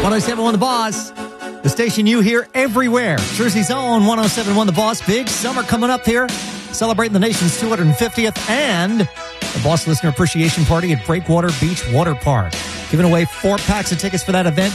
107.1 The Boss, the station you hear everywhere. Jersey's own 107.1 The Boss. Big summer coming up here, celebrating the nation's 250th and the Boss Listener Appreciation Party at Breakwater Beach Water Park. Giving away 4 packs of tickets for that event.